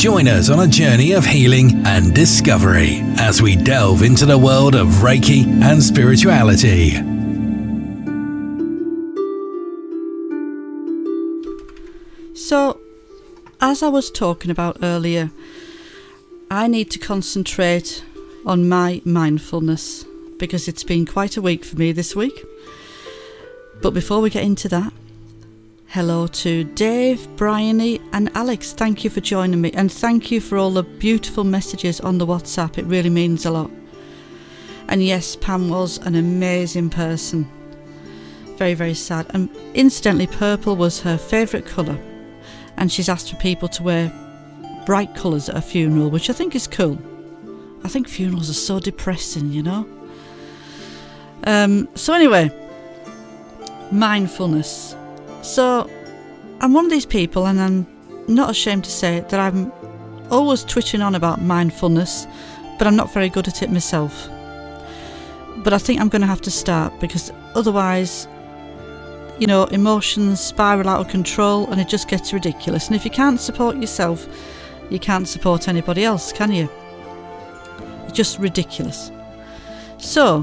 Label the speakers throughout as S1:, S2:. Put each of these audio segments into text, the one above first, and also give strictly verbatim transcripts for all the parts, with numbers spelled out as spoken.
S1: Join us on a journey of healing and discovery as we delve into the world of Reiki and spirituality.
S2: So, as I was talking about earlier, I need to concentrate on my mindfulness because it's been quite a week for me this week. But before we get into that, hello to Dave, Bryony and Alex. Thank you for joining me, and thank you for all the beautiful messages on the WhatsApp. It really means a lot. And yes, Pam was an amazing person. Very, very sad. And incidentally, purple was her favourite colour, and she's asked for people to wear bright colours at a funeral, which I think is cool. I think funerals are so depressing, you know. Um, so anyway, mindfulness. So, I'm one of these people, and I'm not ashamed to say that I'm always twitching on about mindfulness, but I'm not very good at it myself. But I think I'm going to have to start, because otherwise, you know, emotions spiral out of control and it just gets ridiculous. And if you can't support yourself, you can't support anybody else, can you? It's just ridiculous. So,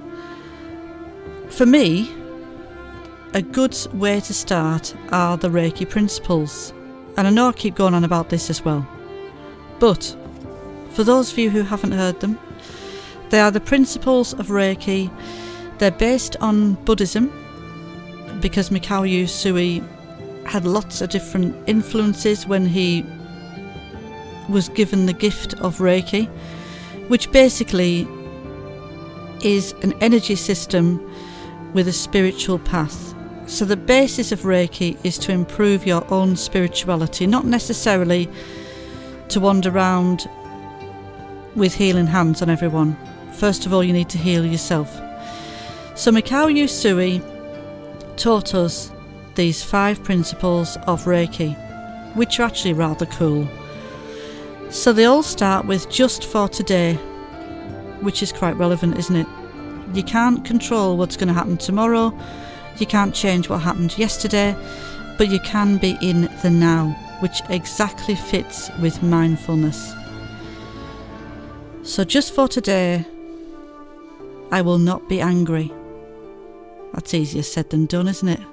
S2: for me, a good way to start are the Reiki principles. And I know I keep going on about this as well. But for those of you who haven't heard them, they are the principles of Reiki. They're based on Buddhism, because Mikao Usui had lots of different influences when he was given the gift of Reiki, which basically is an energy system with a spiritual path. So the basis of Reiki is to improve your own spirituality, not necessarily to wander around with healing hands on everyone. First of all, you need to heal yourself. So Mikao Usui taught us these five principles of Reiki, which are actually rather cool. So they all start with just for today, which is quite relevant, isn't it? You can't control what's going to happen tomorrow. You can't change what happened yesterday, but you can be in the now, which exactly fits with mindfulness. So just for today, I will not be angry. That's easier said than done, isn't it?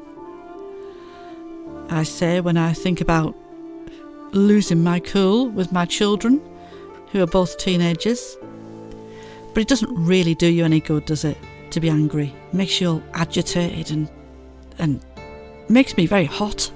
S2: I say when I think about losing my cool with my children, who are both teenagers. But it doesn't really do you any good, does it, to be angry? It makes you all agitated and and makes me very hot.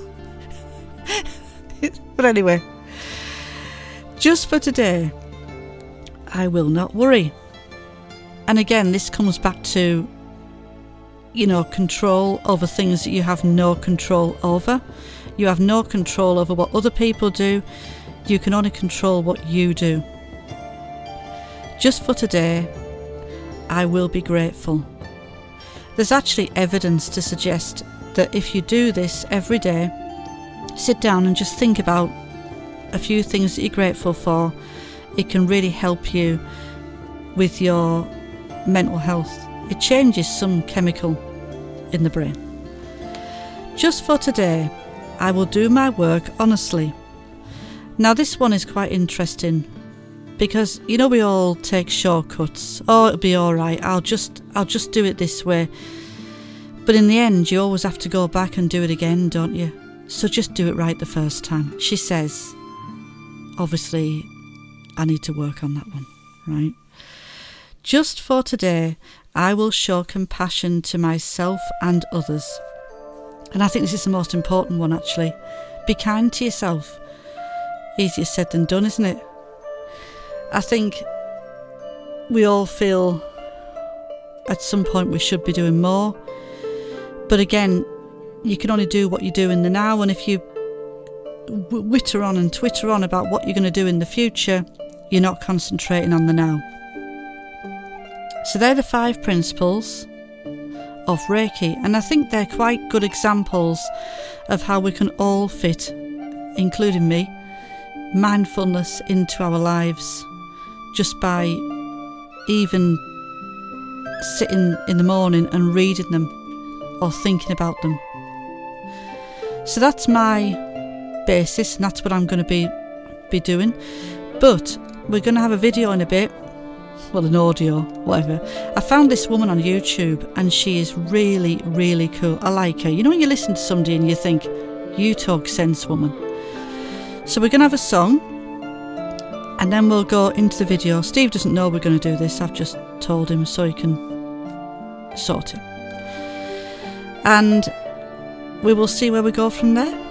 S2: But anyway, just for today, I will not worry. And again, this comes back to, you know, control over things that you have no control over. You have no control over what other people do. You can only control what you do. Just for today, I will be grateful. There's actually evidence to suggest that if you do this every day, sit down and just think about a few things that you're grateful for, it can really help you with your mental health. It changes some chemical in the brain. Just for today, I will do my work honestly. Now this one is quite interesting, because you know we all take shortcuts. Oh, it'll be all right. I'll just I'll just do it this way. But in the end, you always have to go back and do it again, don't you? So just do it right the first time. She says, obviously, I need to work on that one, right? Just for today, I will show compassion to myself and others. And I think this is the most important one, actually. Be kind to yourself. Easier said than done, isn't it? I think we all feel at some point we should be doing more. But again, you can only do what you do in the now. And if you witter on and twitter on about what you're going to do in the future, you're not concentrating on the now. So they're the five principles of Reiki, and I think they're quite good examples of how we can all fit, including me, mindfulness into our lives just by even sitting in the morning and reading them or thinking about them. So that's my basis, and that's what I'm going to be be doing. But we're going to have a video in a bit. Well, an audio, whatever. I found this woman on YouTube and she is really, really cool. I like her. You know when you listen to somebody and you think, you talk sense, woman. So we're going to have a song and then we'll go into the video. Steve doesn't know we're going to do this. I've just told him so he can sort it. And we will see where we go from there.